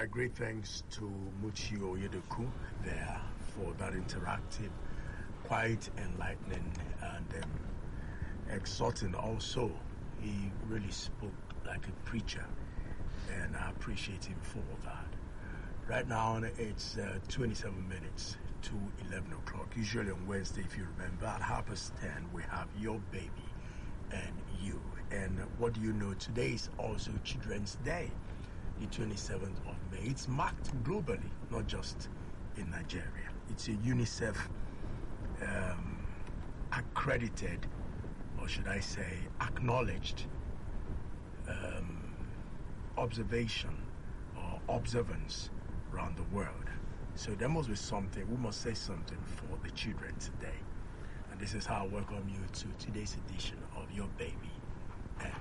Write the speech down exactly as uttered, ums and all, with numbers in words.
my great thanks to Muchio Yedeku there for that interactive, quite enlightening and um, exhorting also. He really spoke like a preacher, and I appreciate him for that. Right now, it's uh, twenty-seven minutes to eleven o'clock. Usually on Wednesday, if you remember, at half past ten, we have Your Baby and You. And what do you know? Today is also Children's Day, the twenty-seventh of May. It's marked globally, not just in Nigeria. It's a UNICEF um, accredited, or should I say, acknowledged um, observation or observance around the world. So there must be something, we must say something for the children today. And this is how I welcome you to today's edition of Your Baby